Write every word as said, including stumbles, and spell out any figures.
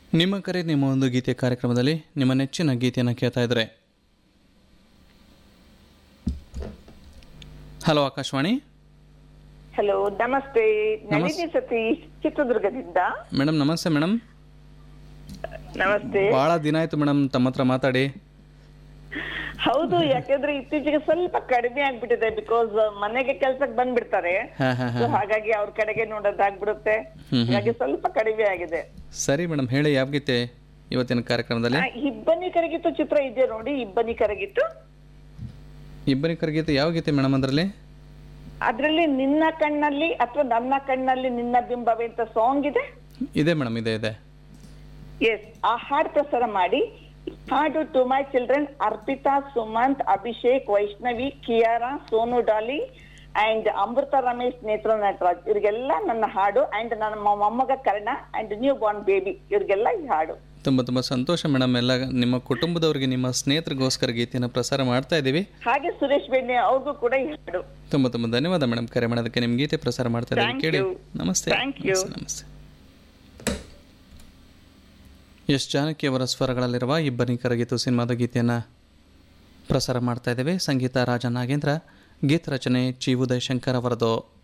ನಿಮ್ಮ ಕರೆ ನಿಮ್ಮ ಒಂದು ಗೀತೆ ಕಾರ್ಯಕ್ರಮದಲ್ಲಿ ನಿಮ್ಮ ನೆಚ್ಚಿನ ಗೀತೆಯನ್ನು ಕೇಳ್ತಾ ಇದ್ದಾರೆ. ಹಲೋ ಆಕಾಶವಾಣಿ. ಹಲೋ ನಮಸ್ತೆ, ನಳಿನಿ ಸತೀಶ್ ಚಿತ್ರದುರ್ಗದಿಂದ. ಮೇಡಮ್ ನಮಸ್ತೆ. ಮೇಡಮ್ ನಮಸ್ತೆ. ಬಹಳ ದಿನ ಆಯ್ತು ಮೇಡಮ್ ತಮ್ಮ ಹತ್ರ ಮಾತಾಡಿ. ಹೌದು, ಯಾಕಂದ್ರೆ ಇತ್ತೀಚೆಗೆ ಸ್ವಲ್ಪ ಕಡಿಮೆ ಆಗ್ಬಿಟ್ಟಿದೆ. ಬಿಕಾಸ್ ಮನೆಗೆ ಕೆಲ್ಸಕ್ಕೆ ಬಂದ್ಬಿಡ್ತಾರೆ, ಹಾ ಹಾ ಹಾ So ಹಾಗಾಗಿ ಅವ್ರ ಕಡೆಗೆ ನೋಡೋದಾಗ್ಬಿಡುತ್ತೆ. ಹಾಗಾಗಿ ಸ್ವಲ್ಪ ಕಡಿಮೆ ಆಗಿದೆ. ಸರಿ ಮೇಡಮ್, ಹೇಳಿ ಯಾವ ಗೀತೆ ಇವತ್ತಿನ ಕಾರ್ಯಕ್ರಮದಲ್ಲಿ? ಆ, ಇಬ್ಬನಿ ಕರಗಿತ್ತು ಚಿತ್ರ ಇದೆ ನೋಡಿ, ಇಬ್ಬನಿ ಕರಗಿತ್ತು. ಇಬ್ಬರಿ ಗೀತೆ ಯಾವ ಗೀತೆ ಮೇಡಮ್ ಅದರಲ್ಲಿ? ಅದ್ರಲ್ಲಿ ನಿನ್ನ ಕಣ್ಣಲ್ಲಿ ಅಥವಾ ನನ್ನ ಕಣ್ಣಲ್ಲಿ ನಿನ್ನ ಬಿಂಬವೇ ಅಂತ ಸಾಂಗ್ ಇದೆ. ಇದೆ ಮೇಡಮ್, ಇದೆ ಇದೆ. ಎಸ್, ಆ ಹಾಡು ಪ್ರಸಾರ ಮಾಡಿ. ಹಾಡು to my children Arpita, Sumanth, Abhishek, Vaishnavi, Kiara, Sonu Daali and ಅಮೃತ ರಮೇಶ್, ನೇತ್ರ ನಟರಾಜ್ ಇವ್ರಿಗೆಲ್ಲ ನನ್ನ ಹಾಡು. ಅಂಡ್ ನನ್ನ ಮೊಮ್ಮಗ Karna and new Born baby ಇವ್ರಿಗೆಲ್ಲ ಈ ಹಾಡು. ತುಂಬ ತುಂಬ ಸಂತೋಷ ಮೇಡಮ್. ಎಲ್ಲ ನಿಮ್ಮ ಕುಟುಂಬದವರಿಗೆ ನಿಮ್ಮ ಸ್ನೇಹಿತರಿಗೋಸ್ಕರ ಗೀತೆಯನ್ನು ಪ್ರಸಾರ ಮಾಡ್ತಾ ಇದ್ದೀವಿ. ಹಾಗೆ ಸುರೇಶ್ ಬೆಣ್ಣೆ ಅವ್ರಿಗೂ ಕೂಡ ಈ ಹಾಡು. ತುಂಬ ತುಂಬ ಧನ್ಯವಾದ ಮೇಡಮ್ ಕರೆ ಮಾಡೋದಕ್ಕೆ. ನಿಮ್ಮ ಗೀತೆ ಪ್ರಸಾರ ಮಾಡ್ತಾ ಇದ್ದೀವಿ, Thank ಕೇಳಿ. you. ನಮಸ್ತೆ. Thank you. ನಮಸ್ತೆ ನಮಸ್ತೆ. ಎಸ್ ಜಾನಕಿ ಅವರ ಸ್ವರಗಳಲ್ಲಿರುವ ಇಬ್ಬನಿ ಕರಗಿತು ಸಿನಿಮಾದ ಗೀತೆಯನ್ನು ಪ್ರಸಾರ ಮಾಡ್ತಾ ಇದ್ದೇವೆ. ಸಂಗೀತ ರಾಜ ನಾಗೇಂದ್ರ, ಗೀತ ರಚನೆ ಚಿ ಉದಯಶಂಕರ್ ಅವರದು.